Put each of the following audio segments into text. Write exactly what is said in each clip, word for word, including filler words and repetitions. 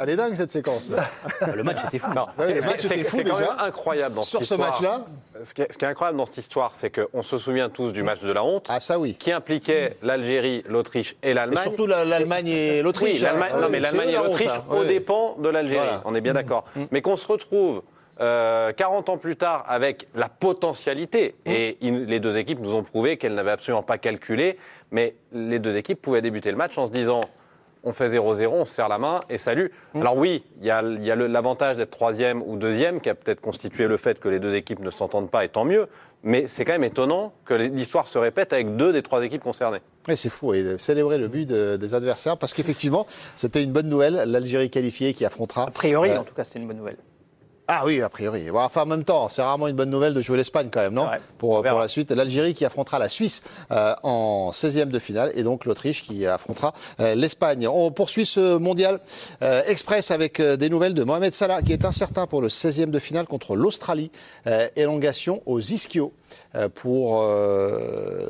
Elle est dingue cette séquence. Le match était fou. Non, Ouais, le match ce qui est- était fou ce qui est quand déjà. même incroyable dans Sur cette ce histoire, match-là. Ce qui, est, ce qui est incroyable dans cette histoire, c'est qu'on se souvient tous du match de la honte, Ah ça oui. qui impliquait l'Algérie, l'Autriche et Et l'Allemagne. surtout la- l'Allemagne et l'Autriche. Oui, l'Allemagne- hein. non, mais C'est l'Allemagne eux et la honte, l'Autriche hein. aux Ouais. dépens de l'Algérie. Voilà. On est bien d'accord. Mais qu'on se retrouve euh, quarante ans plus tard avec la potentialité, et il- les deux équipes nous ont prouvé qu'elles n'avaient absolument pas calculé, mais les deux équipes pouvaient débuter le match en se disant on fait zéro zéro, on se serre la main et salut. Alors oui, il y a, il y a le- l'avantage d'être troisième ou deuxième qui a peut-être constitué le fait que les deux équipes ne s'entendent pas, et tant mieux, mais c'est quand même étonnant que l'histoire se répète avec deux des trois équipes concernées. Ouais, c'est fou, et de célébrer le but de- des adversaires, parce qu'effectivement, c'était une bonne nouvelle, l'Algérie qualifiée qui affrontera. A priori, euh, en tout cas, c'était une bonne nouvelle. Ah oui, a priori. Bon, enfin, en même temps, c'est rarement une bonne nouvelle de jouer l'Espagne quand même, non? Ouais, Pour, on pour verra. la suite, l'Algérie qui affrontera la Suisse euh, en seizième de finale, et donc l'Autriche qui affrontera euh, l'Espagne. On poursuit ce mondial euh, express avec euh, des nouvelles de Mohamed Salah, qui est incertain pour le seizième de finale contre l'Australie. Euh, élongation aux ischios euh, pour euh,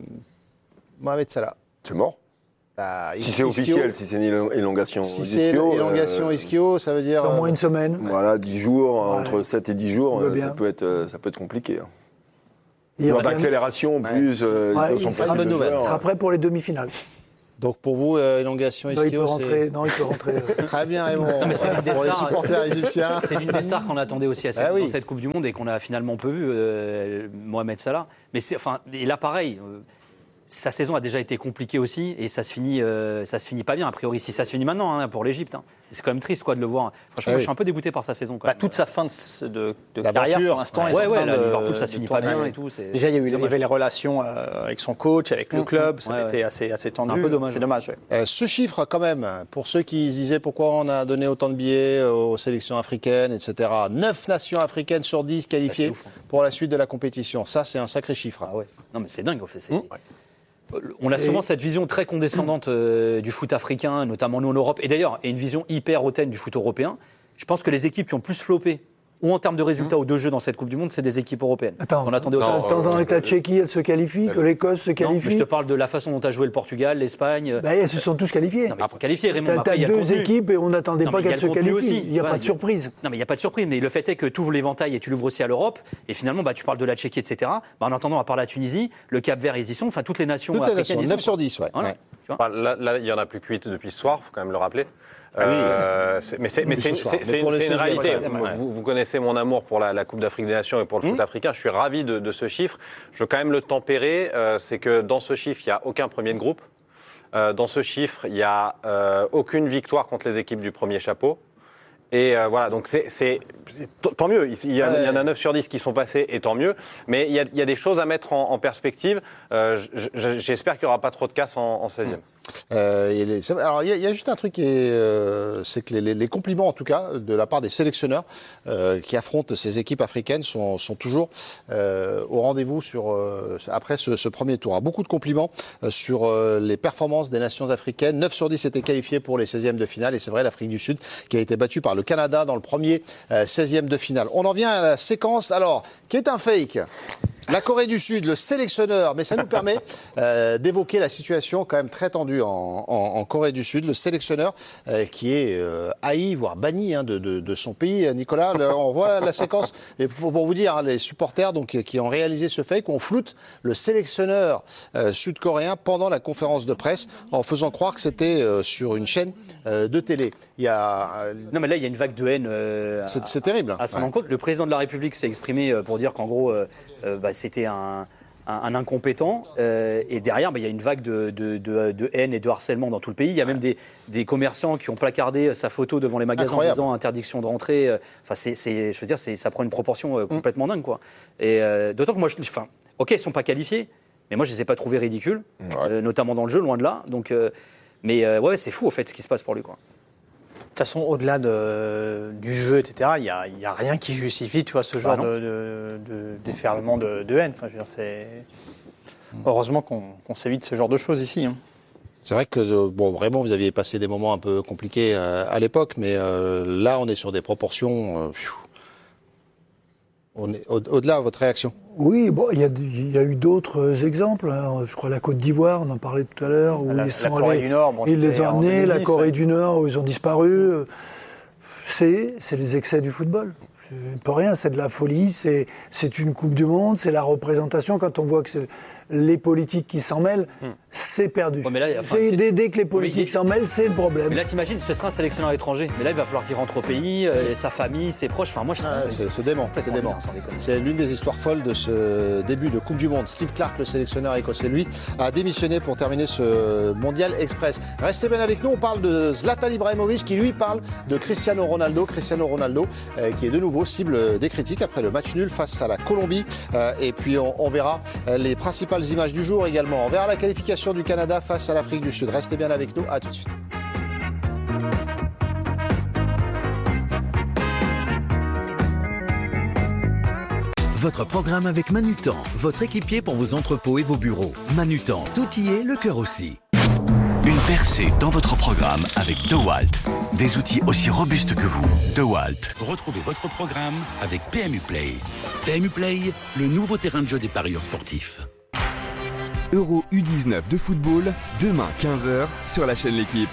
Mohamed Salah. C'est mort. Ah, Si c'est ischio- officiel, si c'est une élo- élongation Si aux c'est ischios, élongation euh, ischio, ça veut dire. C'est au euh, moins une semaine. Voilà, dix jours, Ouais. entre sept et dix jours, Tout va euh, ça bien. peut être, euh, ça peut être compliqué. hein. Il Genre revient- d'accélération, plus euh, Ouais, ils sont il sera pas une bonne de nouvelle. joueurs. Il sera prêt pour les demi-finales. Donc pour vous, euh, élongation Non, il peut ischio, rentrer. c'est Non, il peut rentrer. euh, très bien, Raymond. mais c'est l'une des Pour les stars. supporters égyptiens. C'est l'une des stars qu'on attendait aussi à cette, Ah oui. dans cette Coupe du Monde et qu'on a finalement peu vu, euh, Mohamed Salah. Mais c'est, enfin, et là, pareil, euh, sa saison a déjà été compliquée aussi et ça se finit, euh, ça se finit pas bien, a priori. Si ça se finit maintenant hein, pour l'Égypte, hein. C'est quand même triste quoi, de le voir. Franchement, Ah moi, oui. je suis un peu dégoûté par sa saison. Quand Bah, même. toute sa fin de, de, de L'aventure. carrière, pour l'instant, Ouais. est en Ouais, ouais, train là, de- Liverpool, ça se de finit pas tourner. bien et tout. c'est- Déjà, il y, a eu, il y dommage. avait les relations euh, avec son coach, avec le club, ça Ouais, a ouais. été assez, assez tendu. un peu dommage. C'est dommage, ouais. Euh, ce chiffre, quand même, pour ceux qui se disaient pourquoi on a donné autant de billets aux sélections africaines, et cetera. neuf nations africaines sur dix qualifiées Bah, c'est ouf, hein. pour la suite de la compétition. Ça, c'est un sacré chiffre. Ah ouais. Non, mais c'est dingue. En fait, c'est- Mmh. On a souvent cette vision très condescendante euh, du foot africain, notamment nous en Europe, et d'ailleurs, et une vision hyper hautaine du foot européen. Je pense que les équipes qui ont plus floppé, ou en termes de résultats ou de jeu dans cette Coupe du Monde, c'est des équipes européennes. Attends, On attendait autant. Non, T'entends euh, avec la Tchéquie, elle se qualifie, que l'Écosse se Non, mais qualifie. je te parle de la façon dont a joué le Portugal, l'Espagne. Bah, elles se sont tous qualifiées. Non, mais pour qualifier, Raymond, T'as après, t'as il y a le deux contenu. équipes et on n'attendait Non, pas mais il y a qu'elles le se contenu qualifient. aussi, Il n'y a tu pas vois, de il y a- surprise. Non, mais il n'y a pas de surprise. Mais le fait est que tu ouvres l'éventail et tu l'ouvres aussi à l'Europe. Et finalement, bah, tu parles de la Tchéquie, et cetera. Bah, en attendant, à part la Tunisie, le Cap-Vert, ils y sont. Enfin, toutes les nations Toutes les africaines. nations, y sont, neuf sur dix, ouais. Voilà. Ouais. Tu vois. Enfin, là, là, il n'y en a plus que huit depuis ce soir, il faut quand même le rappeler. Ah oui. Euh, c'est- mais c'est mais Oui, c'est- ce soir. c'est- Mais c'est pour une, les c'est une seizièmes, réalité. ouais. Ouais. Vous, vous connaissez mon amour pour la, la Coupe d'Afrique des Nations et pour le foot africain. Je suis ravi de, de ce chiffre. Je veux quand même le tempérer. Euh, c'est que dans ce chiffre, il n'y a aucun premier de groupe. Euh, dans ce chiffre, il n'y a euh, aucune victoire contre les équipes du premier chapeau. Et euh, voilà, donc c'est, c'est t- tant mieux. Il y, a, Ouais. il y en a neuf sur dix qui sont passés, et tant mieux. Mais il y a, il y a des choses à mettre en, en perspective. Euh, j- j- j'espère qu'il n'y aura pas trop de casse en, en seizième. Euh, et les- c'est- alors, il y, a- il y a juste un truc qui est, euh, c'est que les, les- les compliments, en tout cas, de la part des sélectionneurs euh, qui affrontent ces équipes africaines sont, sont toujours euh, au rendez-vous sur, euh, après ce, ce premier tour. Beaucoup de compliments euh, sur euh, les performances des nations africaines. neuf sur dix étaient qualifiés pour les seizièmes de finale, et c'est vrai, l'Afrique du Sud qui a été battue par le Canada dans le premier euh, seizième de finale. On en vient à la séquence, alors, qui est un fake. La Corée du Sud, le sélectionneur, mais ça nous permet euh, d'évoquer la situation quand même très tendue en, en- en Corée du Sud. Le sélectionneur euh, qui est euh, haï, voire banni hein, de, de- de son pays. Nicolas, le- on voit la séquence. Et pour, pour vous dire, hein, les supporters donc, qui ont réalisé ce fake, on floute le sélectionneur euh, sud-coréen pendant la conférence de presse en faisant croire que c'était euh, sur une chaîne euh, de télé. Il y a, euh, Non, mais là, il y a une vague de haine. euh, c'est, à- c'est terrible. à son Ouais. encontre. Le président de la République s'est exprimé euh, pour dire qu'en gros, euh, euh, bah, c'était un, un, un incompétent. euh, et derrière, bah, il y a une vague de, de, de, de haine et de harcèlement dans tout le pays. Il y a même des, des commerçants qui ont placardé sa photo devant les magasins Incroyable. en disant interdiction de rentrer. Enfin, c'est, c'est, je veux dire, c'est, ça prend une proportion euh, complètement dingue, quoi. Et euh, d'autant que moi, je, enfin, ok, ils sont pas qualifiés, mais moi, je les ai pas trouvés ridicules, euh, notamment dans le jeu, loin de là. Donc, euh, mais euh, ouais, c'est fou, en fait, ce qui se passe pour lui, quoi. De toute façon, au-delà de, du jeu, et cetera, il n'y a, il y a rien qui justifie tu vois, ce genre non. de, de, de déferlement de, de haine. Enfin, je veux dire, c'est... Heureusement qu'on, qu'on s'évite ce genre de choses ici. hein. C'est vrai que, euh, bon, vraiment, vous aviez passé des moments un peu compliqués euh, à l'époque, mais euh, là, on est sur des proportions. euh, pfiou. On est au- au-delà de votre réaction. Oui, bon, il y, a- il y a eu d'autres exemples. hein. Je crois la Côte d'Ivoire, on en parlait tout à l'heure, où La- ils la sont Corée allés- du Nord, bon, ils les c'était ont en amenés, deux mille la dix, Corée ouais. du Nord, où ils ont disparu. euh, C'est, c'est les excès du football. C'est pas rien, c'est de la folie, c'est, c'est une Coupe du Monde, c'est la représentation. Quand on voit que c'est les politiques qui s'en mêlent, c'est perdu. Ouais, mais là, enfin, c'est tu- dès, dès que les Oui, politiques il- s'en mêlent, c'est le problème. Mais là, t'imagines, ce sera un sélectionneur étranger. Mais là, il va falloir qu'il rentre au pays, euh, et sa famille, ses proches. Enfin, moi, je trouve Ah, que c'est c'est dément, c'est complètement dément. délirant, sans déconner. C'est l'une des histoires folles de ce début de Coupe du Monde. Steve Clarke, le sélectionneur écossais, lui, a démissionné pour terminer ce Mondial Express. Restez bien avec nous, on parle de Zlatan Ibrahimovic qui lui parle de Cristiano Ronaldo. Cristiano Ronaldo euh, qui est de nouveau cible des critiques après le match nul face à la Colombie. Euh, et puis on, on verra euh, les principales images du jour également. On verra la qualification du Canada face à l'Afrique du Sud. Restez bien avec nous, à tout de suite. Votre programme avec Manutan, votre équipier pour vos entrepôts et vos bureaux. Manutan, tout y est, le cœur aussi. Une percée dans votre programme avec DeWalt. Des outils aussi robustes que vous. DeWalt. Retrouvez votre programme avec P M U Play. P M U Play, le nouveau terrain de jeu des parieurs sportifs. Euro U dix-neuf de football, demain quinze heures sur la chaîne L'Équipe.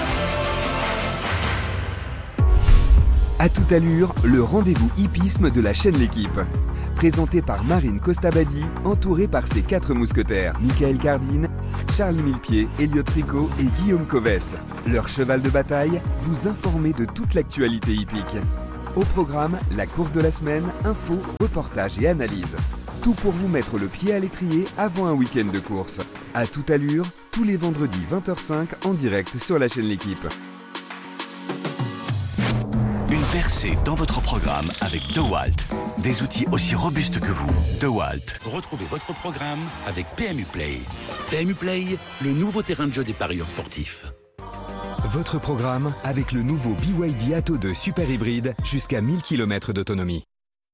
À toute allure, le rendez-vous hippisme de la chaîne L'Équipe. Présenté par Marine Costabadi, entourée par ses quatre mousquetaires, Michael Cardine, Charlie Millepied, Elliot Tricot et Guillaume Coves. Leur cheval de bataille, vous informer de toute l'actualité hippique. Au programme, la course de la semaine, infos, reportages et analyses. Tout pour vous mettre le pied à l'étrier avant un week-end de course. À toute allure, tous les vendredis vingt heures cinq en direct sur la chaîne L'Équipe. Une percée dans votre programme avec DeWalt. Des outils aussi robustes que vous. DeWalt. Retrouvez votre programme avec P M U Play. P M U Play, le nouveau terrain de jeu des parieurs sportifs. Votre programme avec le nouveau B Y D Atto deux Super Hybride jusqu'à mille kilomètres d'autonomie.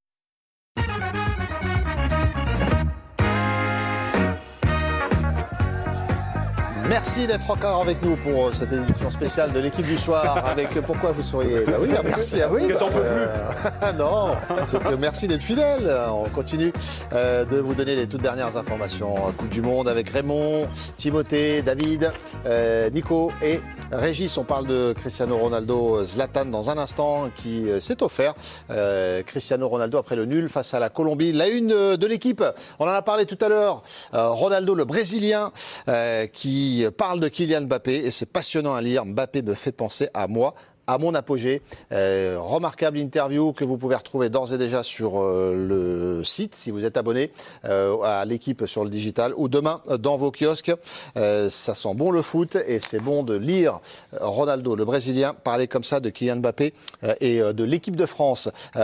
Merci d'être encore avec nous pour cette édition spéciale de l'équipe du soir. Avec pourquoi vous souriez? Bah oui, merci à vous. Que t'en peux Euh, non, c'est que merci d'être fidèle. On continue euh, de vous donner les toutes dernières informations. Coupe du Monde avec Raymond, Timothée, David, euh, Nico et Régis. On parle de Cristiano Ronaldo, Zlatan dans un instant qui euh, s'est offert. Euh, Cristiano Ronaldo après le nul face à la Colombie. La une euh, de l'équipe. On en a parlé tout à l'heure. Euh, Ronaldo, le Brésilien, euh, qui parle de Kylian Mbappé et c'est passionnant à lire. Mbappé me fait penser à moi, à mon apogée. Euh, remarquable interview que vous pouvez retrouver d'ores et déjà sur euh, le site si vous êtes abonné euh, à l'équipe sur le digital ou demain euh, dans vos kiosques. Euh, ça sent bon le foot et c'est bon de lire Ronaldo, le Brésilien, parler comme ça de Kylian Mbappé euh, et euh, de l'équipe de France. Euh,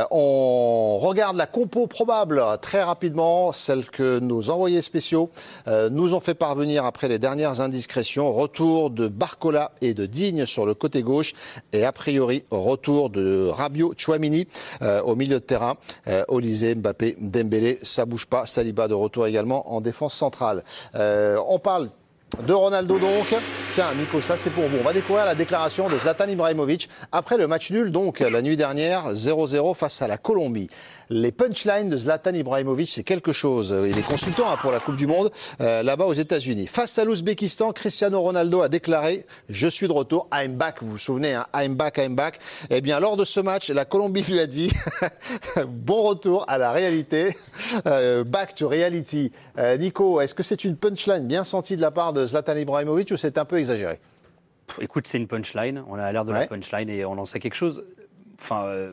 on regarde la compo probable très rapidement, celle que nos envoyés spéciaux euh, nous ont fait parvenir après les dernières indiscrétions. Retour de Barcola et de Digne sur le côté gauche et a priori retour de Rabiot, Tchouaméni euh, au milieu de terrain. Euh, Olysée, Mbappé, Dembélé, ça bouge pas. Saliba de retour également en défense centrale. Euh, on parle de Ronaldo donc. Tiens, Nico, ça c'est pour vous. On va découvrir la déclaration de Zlatan Ibrahimovic après le match nul, donc la nuit dernière, zéro zéro face à la Colombie. Les punchlines de Zlatan Ibrahimovic, c'est quelque chose. Il est consultant hein, pour la Coupe du Monde, euh, là-bas aux États-Unis. Face à l'Ouzbékistan, Cristiano Ronaldo a déclaré « Je suis de retour, I'm back ». Vous vous souvenez, hein, I'm back, I'm back. Eh bien, lors de ce match, la Colombie lui a dit « Bon retour à la réalité, euh, back to reality ». Euh, Nico, est-ce que c'est une punchline bien sentie de la part de Zlatan Ibrahimovic ou c'est un peu exagéré? Écoute, c'est une punchline. On a l'air de Ouais. la punchline et on en sait quelque chose. Enfin, euh,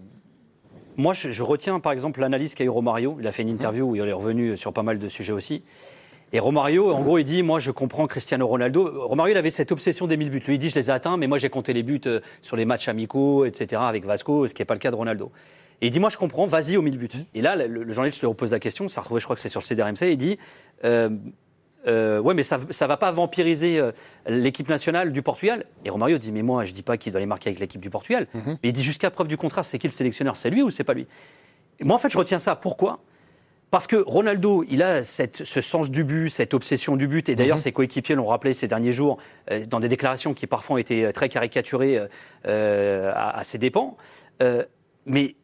moi, je, je retiens par exemple l'analyse qu'a eu Romario. Il a fait une interview où il est revenu sur pas mal de sujets aussi. Et Romario, en gros, il dit, moi, je comprends Cristiano Ronaldo. Romario, il avait cette obsession des mille buts. Lui, il dit, je les ai atteints, mais moi, j'ai compté les buts euh, sur les matchs amicaux, et cetera, avec Vasco, ce qui n'est pas le cas de Ronaldo. Et il dit, moi, je comprends, vas-y aux mille buts. Et là, le, le journaliste lui repose la question, ça a retrouvé, je crois que c'est sur le C D R M C, il dit, euh, euh, ouais, mais ça ne va pas vampiriser euh, l'équipe nationale du Portugal. Et Romario dit, mais moi, je ne dis pas qu'il doit les marquer avec l'équipe du Portugal. Mm-hmm. Mais il dit, jusqu'à preuve du contraire, c'est qui le sélectionneur? C'est lui ou c'est pas lui? Et moi, en fait, je retiens ça. Pourquoi? Parce que Ronaldo, il a cette, ce sens du but, cette obsession du but. Et d'ailleurs, mmh. ses coéquipiers l'ont rappelé ces derniers jours euh, dans des déclarations qui parfois ont été très caricaturées euh, à, à ses dépens. Euh, mais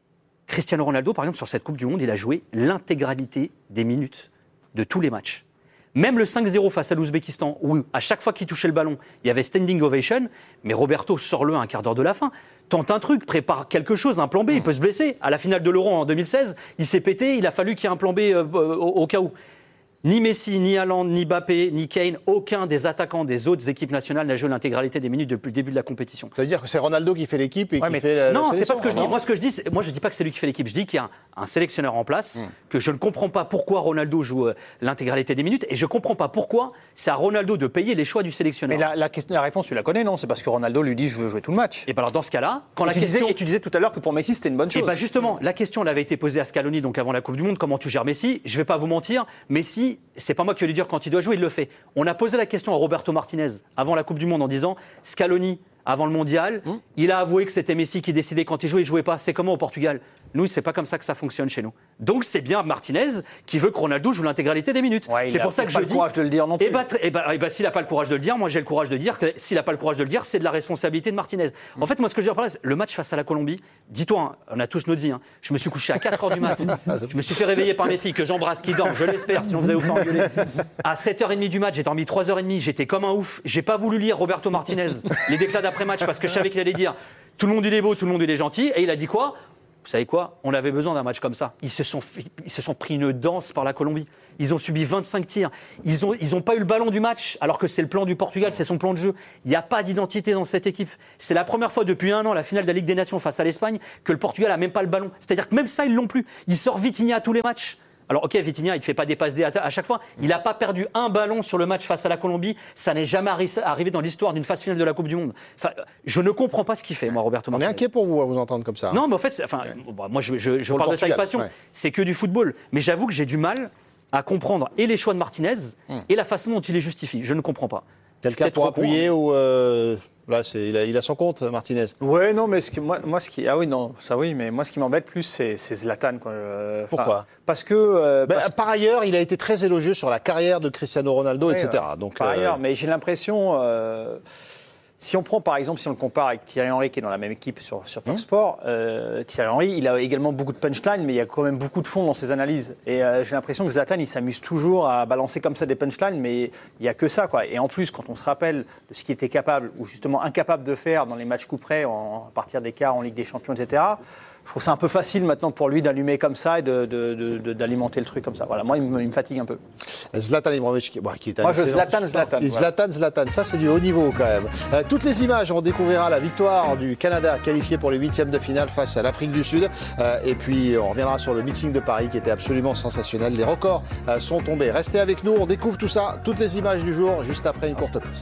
Cristiano Ronaldo, par exemple, sur cette Coupe du Monde, il a joué l'intégralité des minutes de tous les matchs. Même le cinq zéro face à l'Ouzbékistan, où à chaque fois qu'il touchait le ballon, il y avait standing ovation, mais Roberto, sort-le à un quart d'heure de la fin. Tente un truc, prépare quelque chose, un plan B, il peut se blesser. À la finale de l'Euro en deux mille seize, il s'est pété, il a fallu qu'il y ait un plan B euh, au, au cas où. Ni Messi, ni Haaland, ni Mbappé, ni Kane, aucun des attaquants des autres équipes nationales n'a joué l'intégralité des minutes depuis le début de la compétition. Ça veut dire que c'est Ronaldo qui fait l'équipe et ouais, qui mais... fait la, Non, la c'est pas ce que je dis. non Moi, ce que je dis, c'est... moi, je dis pas que c'est lui qui fait l'équipe. Je dis qu'il y a un, un sélectionneur en place, mm. que je ne comprends pas pourquoi Ronaldo joue euh, l'intégralité des minutes, et je comprends pas pourquoi c'est à Ronaldo de payer les choix du sélectionneur. Mais la, la, question, la réponse, tu la connais, non? C'est parce que Ronaldo lui dit je veux jouer tout le match. Et ben alors dans ce cas-là, quand et la tu question... disais, et tu disais tout à l'heure que pour Messi c'était une bonne chose. Et ben justement, la question elle avait été posée à Scaloni donc avant la Coupe du Monde. Comment tu gères Messi? Je vais pas vous mentir, Messi, c'est pas moi qui vais lui dire quand il doit jouer, il le fait. On a posé la question à Roberto Martinez avant la Coupe du Monde en disant Scaloni, avant le mondial, mmh. il a avoué que c'était Messi qui décidait quand il jouait, il jouait pas. C'est comment au Portugal? Nous, c'est pas comme ça que ça fonctionne chez nous. Donc c'est bien Martinez qui veut que Ronaldo joue l'intégralité des minutes. Ouais, c'est pour ça que je dis. Il n'a pas le courage de le dire non plus. Et bah, et bah, et bah, s'il n'a pas le courage de le dire, moi j'ai le courage de dire que s'il n'a pas le courage de le dire, c'est de la responsabilité de Martinez. Mmh. En fait, moi ce que je veux dire par là, c'est le match face à la Colombie. Dis-toi, hein, on a tous notre vie. Hein. Je me suis couché à quatre heures du mat. Je me suis fait réveiller par mes filles que j'embrasse, qui dorment. Je l'espère. Sinon vous allez vous faire engueuler. À sept heures trente du match, j'ai dormi trois heures trente. J'étais comme un ouf. J'ai pas voulu lire Roberto Martinez les déclats d'après match parce que je savais qu'il allait dire tout le monde il est beau, tout le monde il est gentil, et il a dit quoi? Vous savez quoi? On avait besoin d'un match comme ça. Ils se sont, ils se sont pris une danse par la Colombie. Ils ont subi vingt-cinq tirs. Ils n'ont ils ont pas eu le ballon du match, alors que c'est le plan du Portugal, c'est son plan de jeu. Il n'y a pas d'identité dans cette équipe. C'est la première fois depuis un an, la finale de la Ligue des Nations face à l'Espagne, que le Portugal n'a même pas le ballon. C'est-à-dire que même ça, ils l'ont plus. Il sort Vitinha à tous les matchs. Alors ok, Vitinha, il ne fait pas des passes D à chaque fois. Il n'a pas perdu un ballon sur le match face à la Colombie. Ça n'est jamais arrivé dans l'histoire d'une phase finale de la Coupe du Monde. Enfin, je ne comprends pas ce qu'il fait, moi, Roberto Martinez. On est inquiet pour vous à vous entendre comme ça. Non, mais en fait, enfin, ouais. bon, moi, je, je, je parle de ça avec passion. Ouais. C'est que du football. Mais j'avoue que j'ai du mal à comprendre et les choix de Martinez hum. et la façon dont il les justifie. Je ne comprends pas. Quelqu'un pour appuyer ou euh... Là, c'est, il, a, il a son compte, Martinez. Ouais, non, mais ce que, moi, moi, ce qui, ah oui, non, ça oui, mais moi, ce qui m'embête plus, c'est, c'est Zlatan, quoi. Enfin, pourquoi? Parce que. Euh, ben, parce... Par ailleurs, il a été très élogieux sur la carrière de Cristiano Ronaldo, ouais, et cetera. Ouais. Donc, par euh... ailleurs, mais j'ai l'impression. Euh... Si on prend par exemple, si on le compare avec Thierry Henry qui est dans la même équipe sur, sur Fox mmh. Sport, euh, Thierry Henry, il a également beaucoup de punchlines, mais il y a quand même beaucoup de fond dans ses analyses. Et euh, j'ai l'impression que Zlatan, il s'amuse toujours à balancer comme ça des punchlines, mais il n'y a que ça, quoi. Et en plus, quand on se rappelle de ce qu'il était capable, ou justement incapable de faire dans les matchs coup près, en, à partir des quarts en Ligue des Champions, et cetera, je trouve ça un peu facile maintenant pour lui d'allumer comme ça et de, de, de, de, d'alimenter le truc comme ça. Voilà, moi, il me, il me fatigue un peu. Zlatan Ibrahimovic, qui, bon, qui est un moi, je Zlatan, Zlatan. Et Zlatan, voilà. Zlatan, ça, c'est du haut niveau quand même. Euh, toutes les images, on découvrira la victoire du Canada qualifié pour les huitièmes de finale face à l'Afrique du Sud. Euh, et puis, on reviendra sur le meeting de Paris qui était absolument sensationnel. Les records euh, sont tombés. Restez avec nous, on découvre tout ça, toutes les images du jour, juste après une courte pause.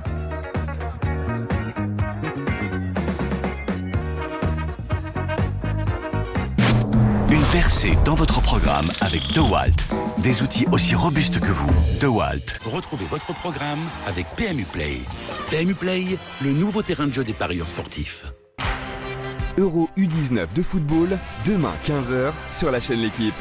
Percez dans votre programme avec DeWalt. Des outils aussi robustes que vous. DeWalt. Retrouvez votre programme avec P M U Play. P M U Play, le nouveau terrain de jeu des parieurs sportifs. Euro U dix-neuf de football, demain quinze heures sur la chaîne L'Équipe.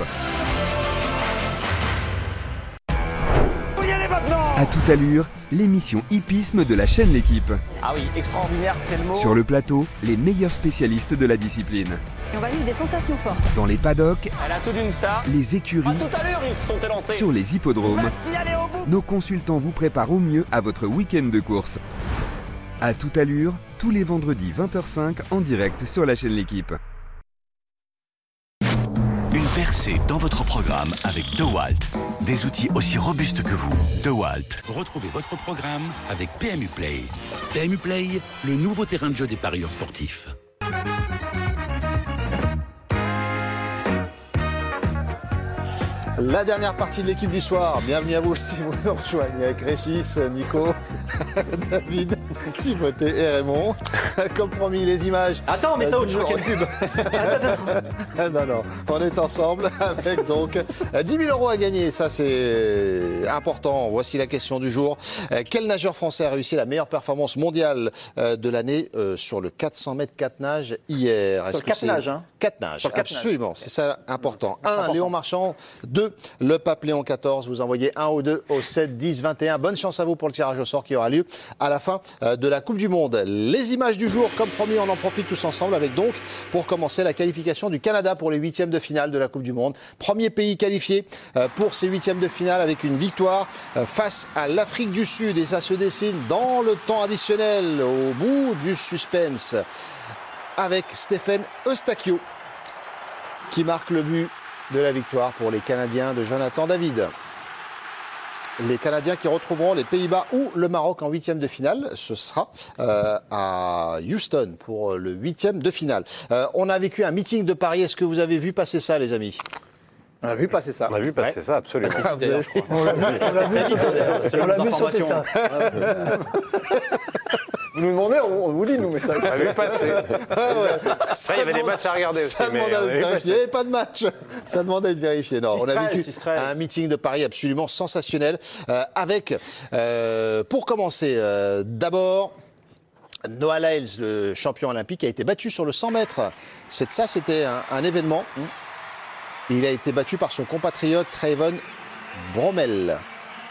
À toute allure, l'émission hippisme de la chaîne L'Équipe. Ah oui, extraordinaire, c'est le mot. Sur le plateau, les meilleurs spécialistes de la discipline. Et on va vivre des sensations fortes. Dans les paddocks, elle a tout d'une star. Les écuries, à tout à l'heure, ils se sont élancés. Sur les hippodromes, nos consultants vous préparent au mieux à votre week-end de course. À toute allure, tous les vendredis vingt heures cinq en direct sur la chaîne L'Équipe. Une percée dans votre programme avec DeWalt. Des outils aussi robustes que vous. DeWalt. Retrouvez votre programme avec P M U Play. P M U Play, le nouveau terrain de jeu des parieurs sportifs. La dernière partie de l'équipe du soir. Bienvenue à vous si vous nous rejoignez avec Régis, Nico, David, Timothée et Raymond. Comme promis, les images. Attends, mais ça, autre chose quelle pub. Non, non, on est ensemble avec donc dix mille euros à gagner. Ça, c'est important. Voici la question du jour. Quel nageur français a réussi la meilleure performance mondiale de l'année sur le quatre cents mètres quatre nages hier? Sur le quatre nages, hein? quatre nages, absolument. C'est ça important. un, Léon Marchand. deux, deux, le papelet en quatorze. Vous envoyez un ou deux au sept, dix, vingt et un. Bonne chance à vous pour le tirage au sort qui aura lieu à la fin de la Coupe du Monde. Les images du jour, comme promis, on en profite tous ensemble avec donc, pour commencer, la qualification du Canada pour les huitièmes de finale de la Coupe du Monde. Premier pays qualifié pour ces huitièmes de finale avec une victoire face à l'Afrique du Sud. Et ça se dessine dans le temps additionnel, au bout du suspense, avec Stéphane Eustáquio qui marque le but de la victoire pour les Canadiens de Jonathan David. Les Canadiens qui retrouveront les Pays-Bas ou le Maroc en huitième de finale. Ce sera euh, à Houston pour le huitième de finale. Euh, on a vécu un meeting de Paris. Est-ce que vous avez vu passer ça, les amis ? On a vu passer ça. On a vu passer ouais. ça, absolument. On l'a vu, on l'a vu sauter ça. Vous nous demandez, on vous dit, nous, mais ça. On a vu passer. Ah ouais. Ça, il y avait des matchs à regarder aussi. Ça demandait à être vérifié. Il n'y avait pas de match. Ça demandait à être vérifié. Non, on a vécu un meeting de Paris absolument sensationnel. Euh, avec, euh, pour commencer, euh, d'abord, Noah Lyles, le champion olympique, a été battu sur le cent mètres. C'est, ça, c'était un, un événement. Il a été battu par son compatriote Trayvon Bromell.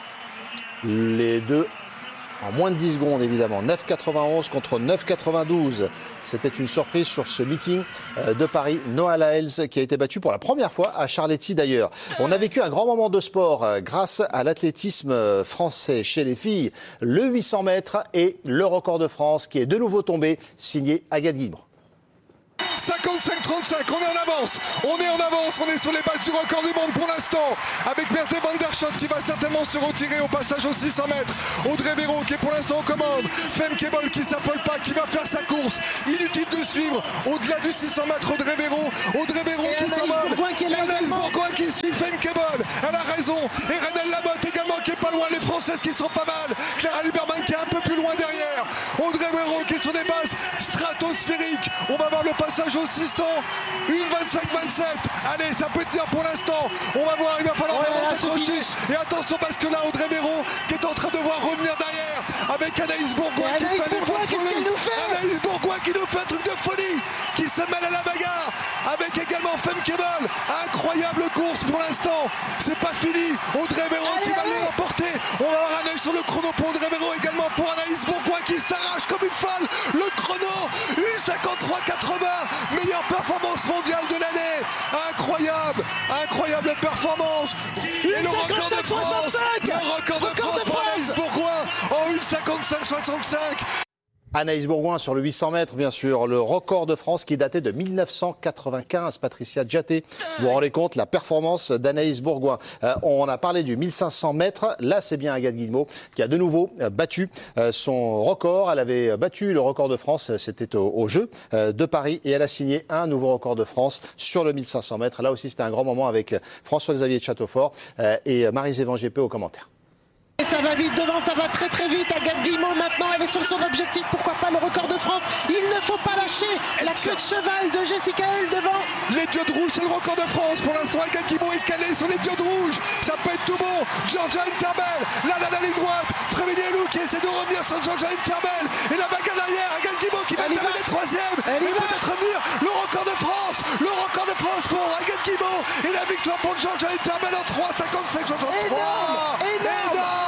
Les deux en moins de dix secondes, évidemment. neuf quatre-vingt-onze contre neuf quatre-vingt-douze. C'était une surprise sur ce meeting de Paris. Noah Lyles qui a été battu pour la première fois à Charletti d'ailleurs. On a vécu un grand moment de sport grâce à l'athlétisme français chez les filles. Le huit cents mètres et le record de France qui est de nouveau tombé, signé Agathe Guillemot. cinquante-cinq trente-cinq, on est en avance, on est en avance, on est sur les bases du record du monde pour l'instant, avec Berthe van der Schot qui va certainement se retirer au passage aux six cents mètres, Audrey Véro qui est pour l'instant aux commandes, Femke Bol qui s'affole pas, qui va faire sa course, inutile de suivre, au-delà du six cents mètres, Audrey Véro, Audrey Véro qui s'envole, Anaïs Bourgoin qui suit Femke Bol, elle a raison, et Renelle Lamotte également qui est pas loin, les Françaises qui sont pas mal, Clara Luberman qui est un peu plus loin derrière, Audrey Véro qui est sur des bases stratosphériques, on va voir le passage au six cents, une vingt-cinq vingt-sept. Allez, ça peut tenir pour l'instant. On va voir, il va falloir ouais, vraiment s'accrocher. Et attention parce que là, Audrey Véro qui est en train de voir revenir derrière avec Anaïs Bourgoin qui Anaïs fait des Bourgoin, qu'est-ce qu'elle nous fait Anaïs Bourgoin qui nous fait un truc de folie, qui se mêle à la bagarre avec également Femke Bol. Incroyable course pour l'instant. C'est pas fini. Audrey Véro qui va les remporter. On va avoir un œil sur le chrono pour Audrey Véro, également pour Anaïs Bourgoin qui s'arrache comme une folle. Le chrono, une cinquante-trois quatre-vingts. Meilleure performance mondiale de l'année. Incroyable, incroyable performance. Et le record de France, le record de France pour Anaïs Bourgoin en une cinquante-cinq soixante-cinq. Anaïs Bourgoin sur le huit cents mètres, bien sûr. Le record de France qui datait de mille neuf cent quatre-vingt-quinze. Patricia Djaté, vous vous rendez compte, la performance d'Anaïs Bourgoin. Euh, on a parlé du mille cinq cents mètres. Là, c'est bien Agathe Guillemot qui a de nouveau euh, battu euh, son record. Elle avait battu le record de France, c'était au, au Jeux euh, de Paris. Et elle a signé un nouveau record de France sur le mille cinq cents mètres. Là aussi, c'était un grand moment avec François-Xavier de Châteaufort euh, et Marie-Zévan G P aux commentaires. Et ça va vite devant, ça va très très vite. Agathe Guillemot maintenant, elle est sur son objectif. Pourquoi pas le record de France? Il ne faut pas lâcher la queue de cheval de Jessica Hull devant. Les diodes rouges, c'est le record de France. Pour l'instant, Agathe Guillemot est calée sur les diodes rouges. Ça peut être tout bon. Georgia Interbel, là, là, la ligne droite. Frémélie Elou qui essaie de revenir sur Georgia Interbel. Et la bagarre derrière, Agathe Guillemot qui va elle terminer troisième. Et peut-être revenir le record de France. Le record de France pour Agathe Guillemot. Et la victoire pour Georgia Interbel en trois cinquante-cinq soixante-trois. Énorme, énorme. Énorme.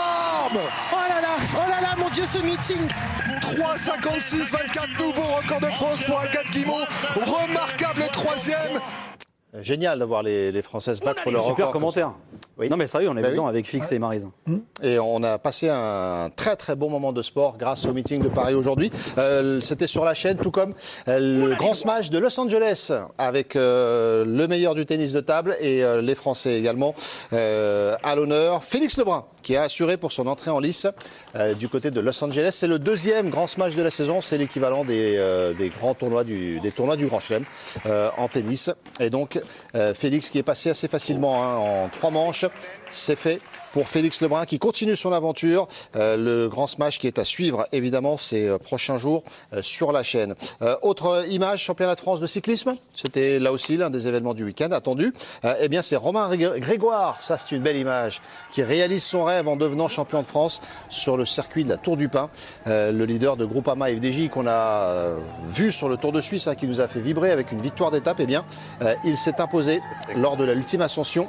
Oh là là, oh là là, mon Dieu, ce meeting. trois cinquante-six vingt-quatre, nouveau record de France pour Agathe Guillemot. Remarquable troisième. Génial de voir les, les Françaises battre le record. Super commentaire. Oui. Non mais sérieux, on est bah dedans oui. avec Fix ouais. et Maryse. Et on a passé un très très bon moment de sport grâce au meeting de Paris aujourd'hui. Euh, C'était sur la chaîne, tout comme euh, le grand smash de Los Angeles avec euh, le meilleur du tennis de table et euh, les Français également euh, à l'honneur. Félix Lebrun qui a assuré pour son entrée en lice euh, du côté de Los Angeles. C'est le deuxième grand smash de la saison. C'est l'équivalent des, euh, des grands tournois du, des tournois du Grand Chelem euh, en tennis. Et donc euh, Félix qui est passé assez facilement hein, en trois manches. C'est fait pour Félix Lebrun qui continue son aventure. Euh, le grand smash qui est à suivre évidemment ces euh, prochains jours euh, sur la chaîne. Euh, autre image, championnat de France de cyclisme. C'était là aussi l'un des événements du week-end attendu. Euh, eh bien c'est Romain Grégoire, ça c'est une belle image, qui réalise son rêve en devenant champion de France sur le circuit de la Tour du Pin. Euh, le leader de Groupama F D J qu'on a euh, vu sur le Tour de Suisse hein, qui nous a fait vibrer avec une victoire d'étape. Eh bien euh, il s'est imposé lors de la l'ultime ascension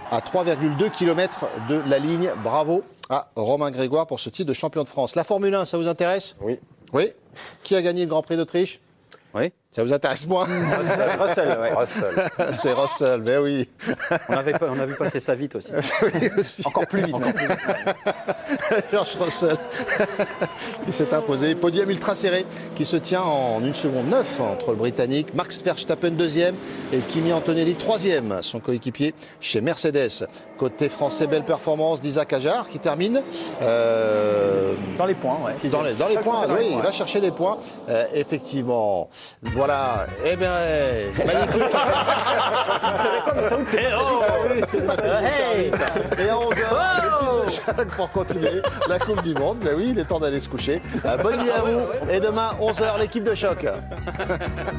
à trois virgule deux kilomètres de la ligne. Bravo à Romain Grégoire pour ce titre de champion de France. La Formule un, ça vous intéresse? Oui. Oui. Qui a gagné le Grand Prix d'Autriche? Oui. Ça vous intéresse moins? Russell, ouais. Russell. C'est Russell, mais oui. On, avait pas, on a vu passer ça vite aussi. Oui, aussi. Encore plus vite. Encore plus vite. George Russell qui s'est imposé. Podium ultra serré qui se tient en une seconde neuf entre le Britannique Max Verstappen deuxième et Kimi Antonelli troisième, son coéquipier chez Mercedes. Côté français, belle performance d'Isaac Hadjar qui termine euh, Dans les points, ouais. dans les, dans les Chaque points. fois, c'est dans Oui, les il points, va ouais. chercher des points. Euh, effectivement. Voilà. Eh bien, eh, magnifique. Vous savez quoi, mais ça, c'est Oui, c'est passé super vite. Et à onze heures, pour continuer la Coupe du Monde. Ben oui, il est temps d'aller se coucher. Euh, Bonne nuit à vous. Et demain, onze heures, l'équipe de choc.